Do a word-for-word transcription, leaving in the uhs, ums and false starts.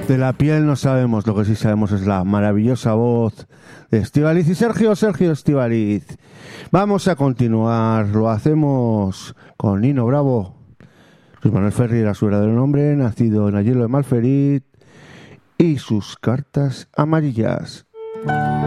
De la piel no sabemos, lo que sí sabemos es la maravillosa voz de Estíbaliz y Sergio, Sergio Estíbaliz. Vamos a continuar, lo hacemos con Nino Bravo. Luis Manuel Ferri era su verdadero nombre, nacido en Ayelo de Malferit, y sus cartas amarillas.